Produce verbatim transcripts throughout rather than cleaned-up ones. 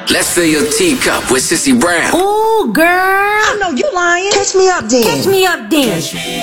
Let's fill your teacup with Sissy Brown. Ooh, girl. I know you lying. Catch me up then. Catch me up then.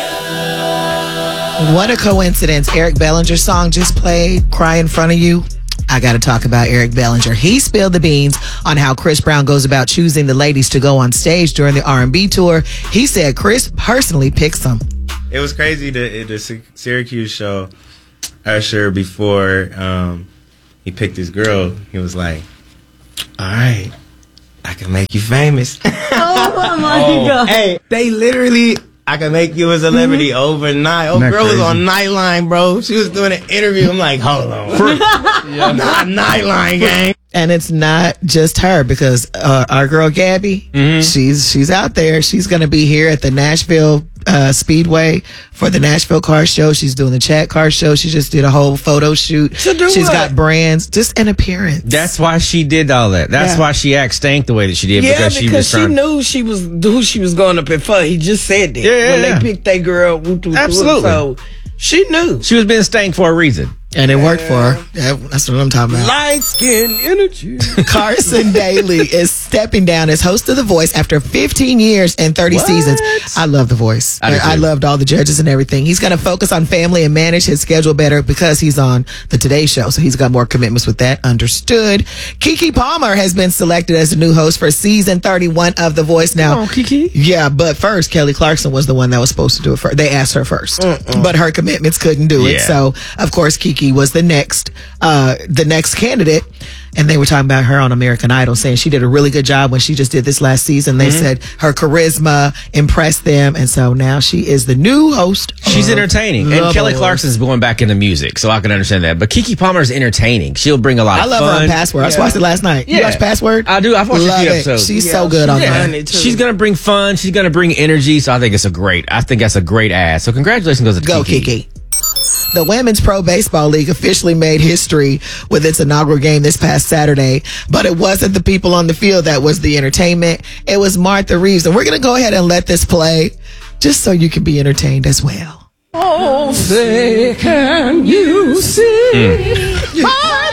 What a coincidence. Eric Bellinger's song just played, Cry in Front of You. I got to talk about Eric Bellinger. He spilled the beans on how Chris Brown goes about choosing the ladies to go on stage during the R and B tour. He said Chris personally picks them. It was crazy, the, the Syracuse show, Usher, before um, he picked his girl, he was like, all right, I can make you famous. Oh, my oh, God. Hey, they literally... I can make you a celebrity mm-hmm. overnight. Oh, girl crazy? was on Nightline, bro. She was doing an interview. I'm like, hold on. yeah. Not Nightline, gang. And it's not just her, because uh, our girl Gabby, mm-hmm. she's she's out there. She's going to be here at the Nashville uh, Speedway for the Nashville Car Show. She's doing the Chat Car Show. She just did a whole photo shoot. To do She's what? got brands, just an appearance. That's why she did all that. That's yeah. why she acted stank the way that she did. Yeah, because, because she was she trying... knew she was who she was going up in for. He just said that yeah, yeah, when yeah. they picked that girl. Woo, woo, Absolutely. Woo, so she knew she was being stank for a reason. And it worked for her. Yeah, that's what I'm talking about. Light skin energy. Carson Daly is stepping down as host of The Voice after fifteen years and thirty what? seasons. I love The Voice. I, I loved all the judges and everything. He's going to focus on family and manage his schedule better because he's on the Today Show. So he's got more commitments with that. Understood. Keke Palmer has been selected as the new host for season thirty-one of The Voice. Now, Come on, Keke. Yeah, but first, Kelly Clarkson was the one that was supposed to do it first. They asked her first, Mm-mm. but her commitments couldn't do it. Yeah. So, of course, Keke was the next, uh, the next candidate. And they were talking about her on American Idol, saying she did a really good job when she just did this last season. They mm-hmm. said her charisma impressed them. And so now she is the new host. She's entertaining. And Kelly Clarkson's going back into music, so I can understand that. But Keke Palmer's entertaining. She'll bring a lot I of love fun. her on Password. Yeah. I watched it last night. Yeah. You watched Password? I do. I've watched love a few it. episodes. She's yeah, so good on yeah. that. She's going to bring fun. She's going to bring energy. So I think it's a great, I think that's a great ad. So congratulations goes to Go, Keke. Keke. The Women's Pro Baseball League officially made history with its inaugural game this past Saturday, but it wasn't the people on the field that was the entertainment. It was Martha Reeves, and we're going to go ahead and let this play just so you can be entertained as well. Oh, say, can you see mm.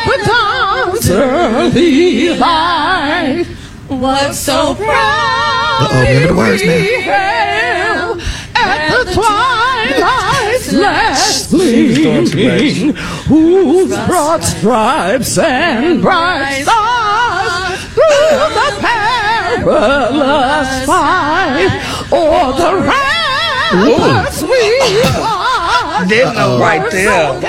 my early light? What's so proud? Uh-oh, remember the words now. At the twilight's last gleaming, who's broad stripes and bright stars through the perilous fight, or the ramparts we fought. Didn't know right there.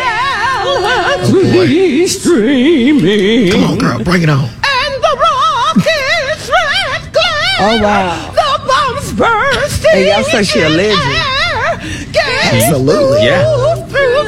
Gallantly streaming. Come on, girl, bring it on. And the rocket's red glare. Oh, wow. The bombs bursting. Hey, y'all say she a legend. Absolutely. Yeah.